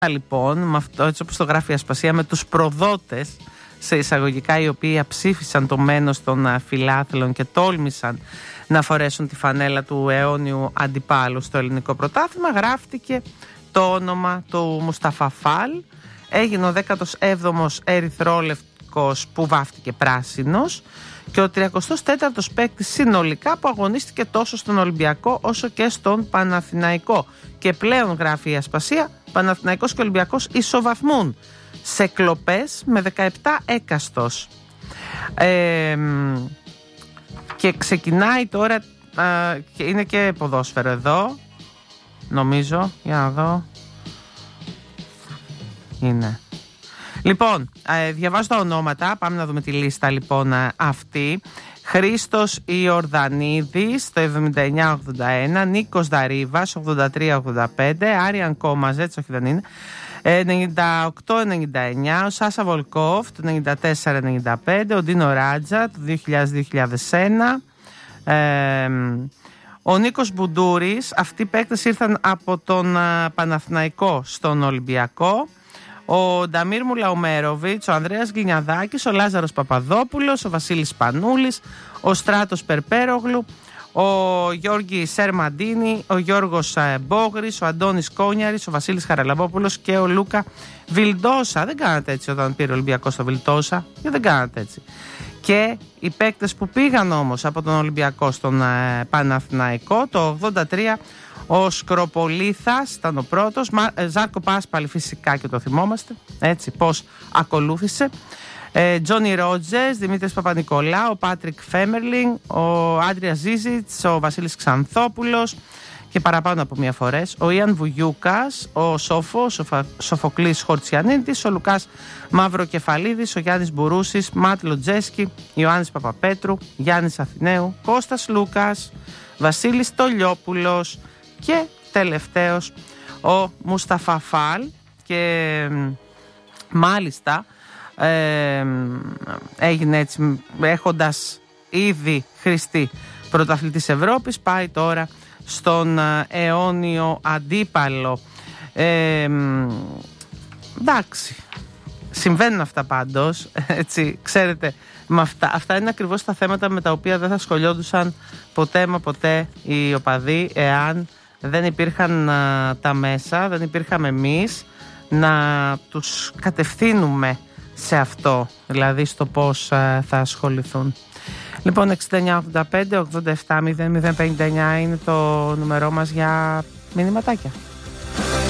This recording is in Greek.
λοιπόν, με αυτό, έτσι όπως το γράφει η Ασπασία, με τους προδότες σε εισαγωγικά, οι οποίοι αψήφισαν το μένος των φιλάθλων και τόλμησαν να φορέσουν τη φανέλα του αιώνιου αντιπάλου στο ελληνικό πρωτάθλημα, γράφτηκε το όνομα του Μουσταφά Φαλ. Έγινε ο 17ος ερυθρόλευκος που βάφτηκε πράσινος και ο 34ος παίκτης συνολικά που αγωνίστηκε τόσο στον Ολυμπιακό όσο και στον Παναθηναϊκό. Και πλέον, γράφει η Ασπασία, Παναθηναϊκός και Ολυμπιακός ισοβαθμούν σε κλοπές με 17 έκαστος. Και ξεκινάει τώρα, και είναι και ποδόσφαιρο εδώ, νομίζω, για να δω. Είναι. Λοιπόν, διαβάζω τα ονόματα, πάμε να δούμε τη λίστα λοιπόν αυτή. Χρήστος Ιορδανίδης, το 79-81, Νίκος Δαρίβας, 83-85, Άριαν Κόμαζετς, όχι δεν είναι, 98-99, ο Σάσα Βολκόφ, το 94-95, ο Ντίνο Ράτζα, το 2000-2001, ο Νίκος Μπουντούρης. Αυτοί οι παίκτες ήρθαν από τον Παναθηναϊκό στον Ολυμπιακό. Ο Νταμίρ Μουλαουμέροβιτς, ο Ανδρέας Γκλινιαδάκης, ο Λάζαρος Παπαδόπουλος, ο Βασίλης Πανούλης, ο Στράτος Περπέρογλου, ο Γιώργης Σερμαντίνη, ο Γιώργος Μπόγρης, ο Αντώνης Κόνιαρης, ο Βασίλης Χαραλαμπόπουλος και ο Λούκα Βιλντόσα. Δεν κάνατε έτσι όταν πήρε ο Ολυμπιακός στο Βιλντόσα, και δεν κάνατε έτσι. Και οι παίκτες που πήγαν όμως από τον Ολυμπιακό στον Παναθηναϊκό, το 83, ο Σκροπολίθας ήταν ο πρώτος, Ζάρκο Πάσπαλη φυσικά και το θυμόμαστε, έτσι πώς ακολούθησε, Τζόνι Ρότζες, Δημήτρης Παπα-Νικολάου, ο Πάτρικ Φέμερλινγκ, ο Άντρια Ζίζιτς, ο Βασίλης Ξανθόπουλος και παραπάνω από μία φορές, ο Ιαν Βουγιούκας, ο Σόφος, ο Σοφοκλής Χορτσιανίτης, ο Λουκάς Μαυροκεφαλίδης, ο Γιάννης Μπουρούσης, Ματ Λοτζέσκι, Ιωάννης Παπαπέτρου, Γιάννης Αθηναίου, Κώστας Λούκας, Βασίλης Τολιόπουλος και τελευταίος ο Μουσταφά Φαλ. Και μάλιστα έγινε έτσι, έχοντας ήδη χρηστεί πρωταθλητής Ευρώπης, πάει τώρα στον αιώνιο αντίπαλο. Εντάξει, συμβαίνουν αυτά πάντως, έτσι, ξέρετε, με αυτά είναι ακριβώς τα θέματα με τα οποία δεν θα σχολιόντουσαν ποτέ μα ποτέ οι οπαδοί, εάν δεν υπήρχαν τα μέσα, δεν υπήρχαμε εμείς να τους κατευθύνουμε σε αυτό, δηλαδή στο πώς θα ασχοληθούν. Λοιπόν, 6985 87 0059 είναι το νούμερό μας για μηνυματάκια.